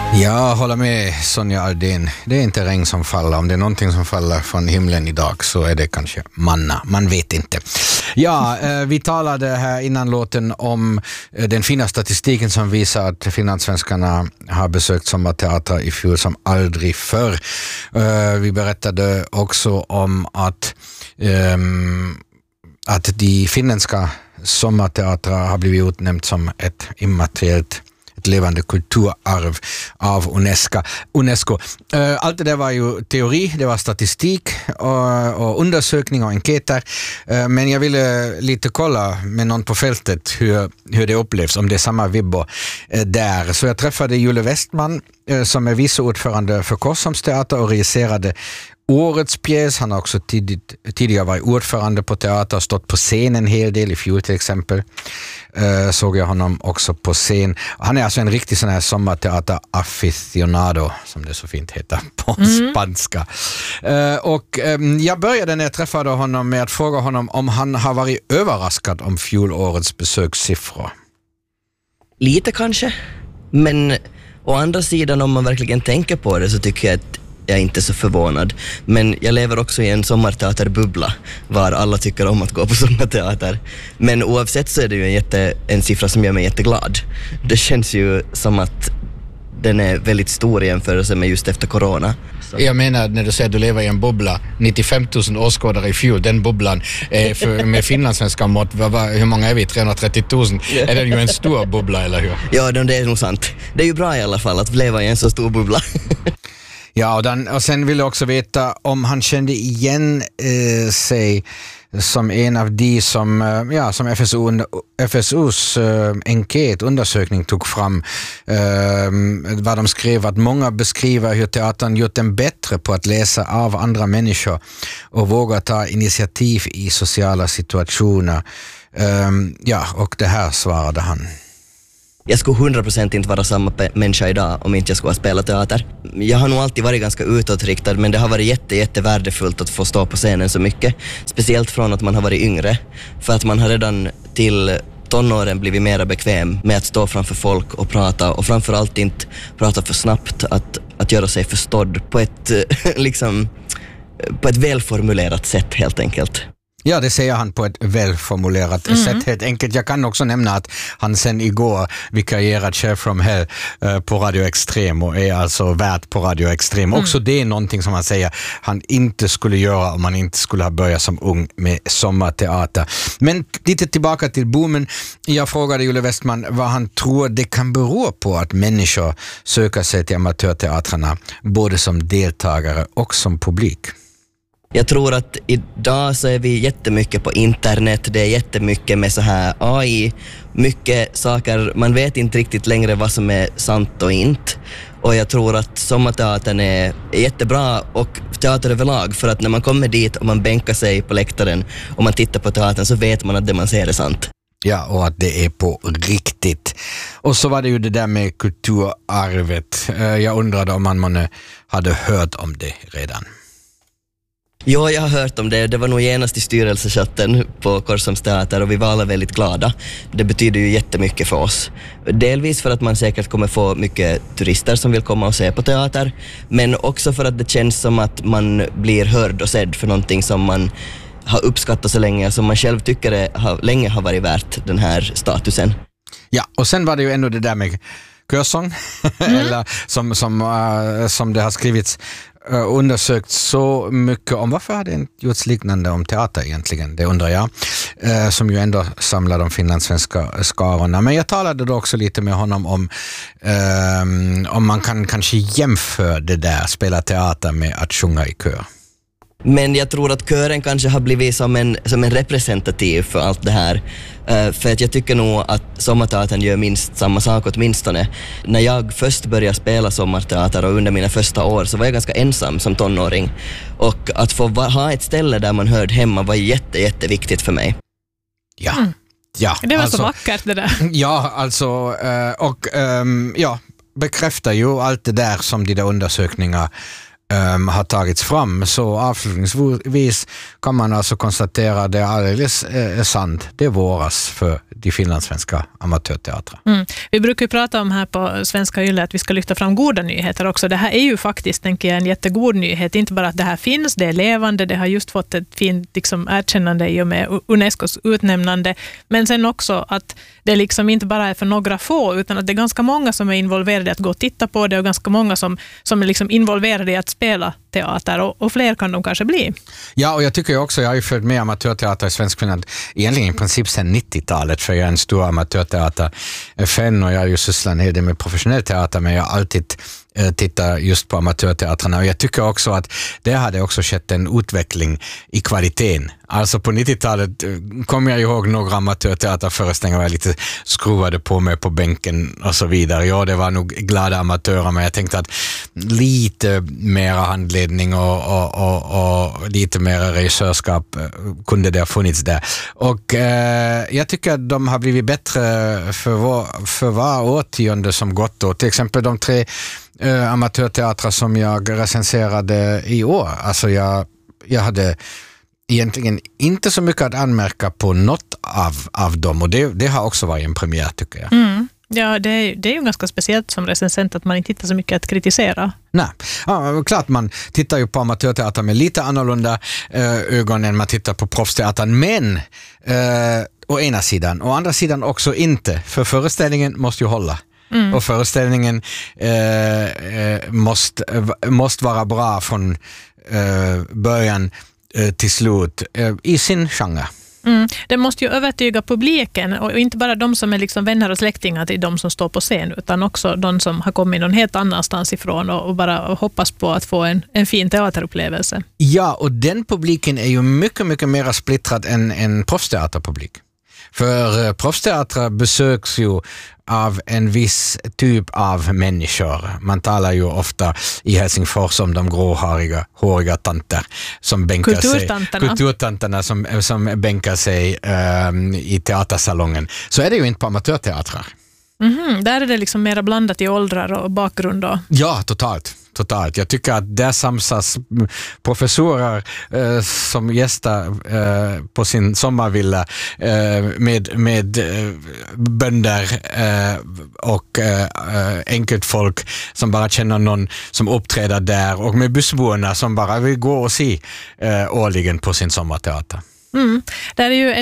Jag håller med Sonja Aldén. Det är inte regn som faller. Om det är någonting som faller från himlen idag så är det kanske manna. Man vet inte. Ja, vi talade här innan låten om den fina statistiken som visar att finlandssvenskarna har besökt sommarteatrar i fjol som aldrig förr. Vi berättade också om att de finländska sommarteatrar har blivit utnämnt som ett immateriellt levande kulturarv av UNESCO. Allt det där var ju teori, det var statistik och undersökningar och enkäter. Men jag ville lite kolla med någon på fältet hur det upplevs, om det är samma vibbo där. Så jag träffade Julle Westman som är vice ordförande för Korsholms teater och regisserade årets pjäs. Han har också tidigare varit ordförande på teater och stått på scen en hel del, i fjol till exempel. Såg jag honom också på scen. Han är alltså en riktig sån här sommarteater aficionado, som det så fint heter på spanska. Jag började när jag träffade honom med att fråga honom om han har varit överraskad om fjolårets besökssiffror. Lite kanske, men å andra sidan om man verkligen tänker på det så tycker jag att jag är inte så förvånad. Men jag lever också i en sommarteaterbubbla var alla tycker om att gå på sommarteater. Men oavsett så är det ju en siffra som gör mig jätteglad. Det känns ju som att den är väldigt stor i jämförelse med just efter corona. Så. Jag menar, när du säger att du lever i en bubbla, 95 000 åskådare i fjol, den bubblan med finlandssvenska mått, hur många är vi? 330 000? Är det ju en stor bubbla, eller hur? Ja, det är nog sant. Det är ju bra i alla fall att leva i en så stor bubbla. Ja, och sen vill jag också veta om han kände igen sig som en av de som FSUs enkätundersökning tog fram, vad de skrev, att många beskriver hur teatern gjort dem bättre på att läsa av andra människor och våga ta initiativ i sociala situationer. Och det här svarade han. Jag skulle 100% inte vara samma människa idag om inte jag skulle ha spelat teater. Jag har nog alltid varit ganska utåtriktad, men det har varit jätte värdefullt att få stå på scenen så mycket. Speciellt från att man har varit yngre. För att man har redan till tonåren blivit mer bekväm med att stå framför folk och prata. Och framförallt inte prata för snabbt, att göra sig förstådd på ett, på ett välformulerat sätt helt enkelt. Ja, det säger han på ett välformulerat sätt helt enkelt. Jag kan också nämna att han sen igår vikarierat Chef from Hell på Radio Extrem och är alltså värd på Radio Extrem. Också det är någonting som han säger han inte skulle göra om man inte skulle ha börjat som ung med sommarteater. Men lite tillbaka till boomen. Jag frågade Julle Westman vad han tror det kan bero på att människor söker sig till amatörteatrarna både som deltagare och som publik. Jag tror att idag så är vi jättemycket på internet, det är jättemycket med så här AI, mycket saker, man vet inte riktigt längre vad som är sant och inte. Och jag tror att sommarteatern är jättebra och teater överlag, för att när man kommer dit och man bänkar sig på läktaren och man tittar på teatern så vet man att det man ser är sant. Ja, och att det är på riktigt. Och så var det ju det där med kulturarvet. Jag undrade om man hade hört om det redan. Ja, jag har hört om det. Det var nog genast i styrelsechatten på Korsholms teater och vi var alla väldigt glada. Det betyder ju jättemycket för oss. Delvis för att man säkert kommer få mycket turister som vill komma och se på teater, men också för att det känns som att man blir hörd och sedd för någonting som man har uppskattat så länge, som man själv tycker länge har varit värt den här statusen. Ja, och sen var det ju ändå det där med körsång, eller som det har skrivits undersökt så mycket om. Varför hade det inte gjorts liknande om teater egentligen? Det undrar jag. Som ju ändå samlar de finlandssvenska skarorna. Men jag talade då också lite med honom om man kan kanske jämföra det där, spela teater med att sjunga i kör. Men jag tror att kören kanske har blivit som en representativ för allt det här. För att jag tycker nog att sommarteatern gör minst samma sak åtminstone. När jag först började spela sommarteater och under mina första år så var jag ganska ensam som tonåring. Och att få ha ett ställe där man hörde hemma var jätteviktigt för mig. Ja. Ja, det var alltså, så vackert det där. Ja, alltså bekräftar ju allt det där som de där undersökningar har tagits fram. Så avslutningsvis kan man alltså konstatera att det är alldeles sant. Det våras för de finlandssvenska amatörteatrar. Vi brukar ju prata om här på Svenska Yle att vi ska lyfta fram goda nyheter också. Det här är ju faktiskt, tänker jag, en jättegod nyhet. Inte bara att det här finns, det är levande, det har just fått ett fint liksom, erkännande i och med Unescos utnämnande. Men sen också att det liksom inte bara är för några få, utan att det är ganska många som är involverade i att gå och titta på det och ganska många som är liksom involverade i att spela teater och fler kan de kanske bli. Ja, och jag tycker också, jag har ju följt med amatörteater i svensk Finland egentligen i princip sedan 90-talet, för jag är en stor amatörteater-fan och jag har ju sysslat en hel del med professionell teater, men jag har alltid tittar just på amatörteatrarna och jag tycker också att det hade också skett en utveckling i kvaliteten. Alltså på 90-talet kommer jag ihåg några amatörteaterföreställningar var jag lite skruvade på mig på bänken och så vidare. Ja, det var nog glada amatörer, men jag tänkte att lite mera handledning och lite mera regissörskap kunde det ha funnits där. Och jag tycker att de har blivit bättre för var årtionde som gått då. Till exempel de 3 amatörteatrar som jag recenserade i år. Alltså jag hade egentligen inte så mycket att anmärka på något av dem, och det har också varit en premiär, tycker jag. Ja, det är ju ganska speciellt som recensent att man inte hittar så mycket att kritisera. Nej, ja, klart man tittar ju på amatörteater med lite annorlunda ögon än man tittar på proffsteatern, men å ena sidan, å andra sidan också inte, för föreställningen måste ju hålla. Och föreställningen måste vara bra från början till slut i sin genre. Det måste ju övertyga publiken, och inte bara de som är liksom vänner och släktingar till de som står på scen, utan också de som har kommit någon helt annanstans ifrån och bara hoppas på att få en fin teaterupplevelse. Ja, och den publiken är ju mycket, mycket mer splittrad än en proffsteaterpublik. För proffsteatrar besöks ju av en viss typ av människor. Man talar ju ofta i Helsingfors om de håriga tanter som bänkar sig. Kulturtanterna som bänkar sig i teatersalongen. Så är det ju inte på amatörteatrar. Där är det liksom mera blandat i åldrar och bakgrund då. Ja, totalt. Jag tycker att där samsas professorer som gästar på sin sommarvilla med bönder och enkelt folk som bara känner någon som uppträder där, och med bussboerna som bara vill gå och se årligen på sin sommarteater. Det är ju